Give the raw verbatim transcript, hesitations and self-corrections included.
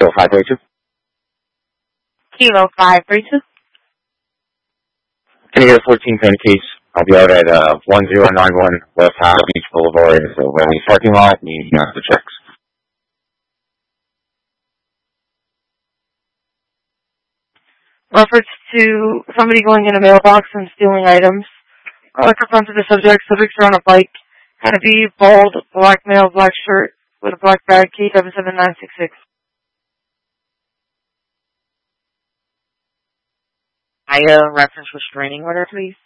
Kilo five three two. Kilo five three two. Can you get a fourteen ten case? I'll be out at uh, one zero nine one West High Beach Boulevard, so Wendy's parking lot, and you have the checks. Reference to somebody going in a mailbox and stealing items. Uh, confirm to the subject. Subjects are on a bike. Had to be bald, black male, black shirt with a black bag. Key seven seven nine six six. I uh, reference restraining order, please.